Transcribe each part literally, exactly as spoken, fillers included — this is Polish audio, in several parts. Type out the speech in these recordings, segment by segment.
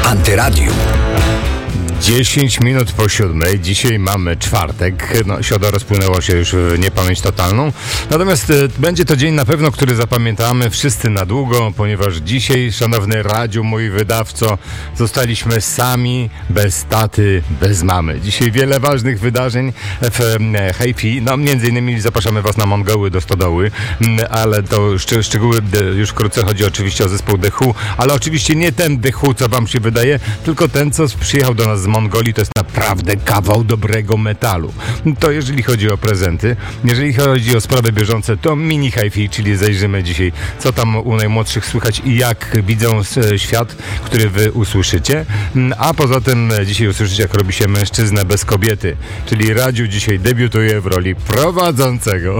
Antyradium. dziesięć minut po siódmej. Dzisiaj mamy czwartek. No, środa rozpłynęła się już w niepamięć totalną. Natomiast e, będzie to dzień na pewno, który zapamiętamy wszyscy na długo, ponieważ dzisiaj, szanowny Radziu, mój wydawco, zostaliśmy sami, bez taty, bez mamy. Dzisiaj wiele ważnych wydarzeń w e, Hejpi. No, między innymi zapraszamy Was na Mongoły do Stodoły, m, ale to szcz- szczegóły e, już wkrótce. Chodzi oczywiście o zespół The Who, ale oczywiście nie ten The Who, co Wam się wydaje, tylko ten, co przyjechał do nas z Mongolii. To jest naprawdę kawał dobrego metalu. To jeżeli chodzi o prezenty. Jeżeli chodzi o sprawy bieżące, to mini hi-fi, czyli zajrzymy dzisiaj, co tam u najmłodszych słychać i jak widzą świat, który wy usłyszycie. A poza tym dzisiaj usłyszycie, jak robi się mężczyznę bez kobiety. Czyli Radziu dzisiaj debiutuje w roli prowadzącego.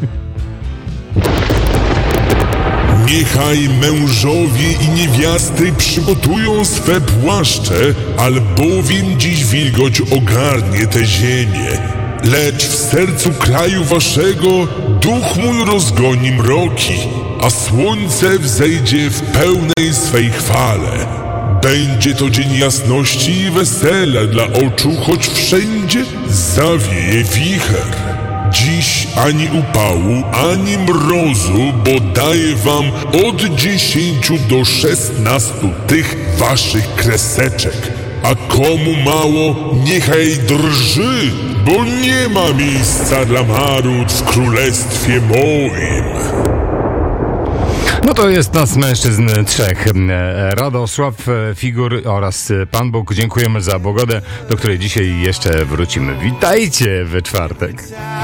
Niechaj mężowie i niewiasty przygotują swe płaszcze, albowiem dziś wilgoć ogarnie te ziemię. Lecz w sercu kraju waszego duch mój rozgoni mroki, a słońce wzejdzie w pełnej swej chwale. Będzie to dzień jasności i wesela dla oczu, choć wszędzie zawieje wicher. Dziś ani upału, ani mrozu, bo daję wam od dziesięciu do szesnastu tych waszych kreseczek. A komu mało, niechaj drży, bo nie ma miejsca dla marud w królestwie moim. No to jest nas mężczyzn trzech. Radosław Figur oraz Pan Bóg. Dziękujemy za pogodę, do której dzisiaj jeszcze wrócimy. Witajcie we czwartek.